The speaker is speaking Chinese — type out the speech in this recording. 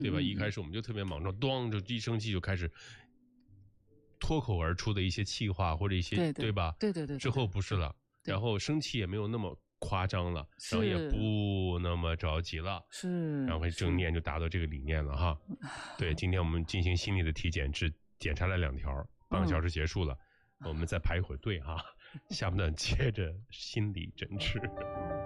对吧？一开始我们就特别莽撞，咣就一生气就开始脱口而出的一些气话或者一些，对吧？ 对， 之后不是了，然后生气也没有那么夸张了，然后也不那么着急了， 是， 然后正念就达到这个理念了哈。对，今天我们进行心理的体检，只检查了2条，半个小时结束了，我们再排一会儿队哈，下半段接着心理诊治。